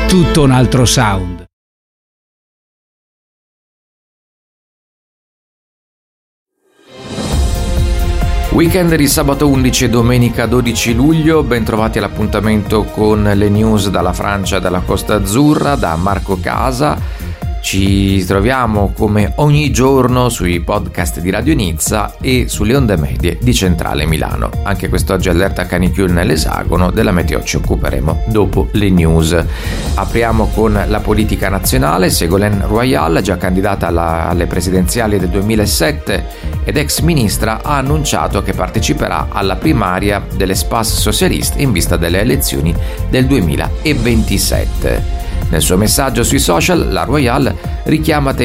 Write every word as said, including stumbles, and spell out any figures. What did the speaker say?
tutto un altro sound. Weekend di sabato undici e domenica dodici luglio, ben trovati all'appuntamento con le news dalla Francia e dalla Costa Azzurra, da Marco Casa. Ci troviamo come ogni giorno sui podcast di Radio Nizza e sulle onde medie di Centrale Milano. Anche quest'oggi allerta canicule nell'esagono, della meteo ci occuperemo dopo le news. Apriamo con la politica nazionale. Ségolène Royal, già candidata alla, alle presidenziali del duemilasette ed ex ministra, ha annunciato che parteciperà alla primaria dell'Espace Socialiste in vista delle elezioni del duemilaventisette. Nel suo messaggio sui social, la Royal richiama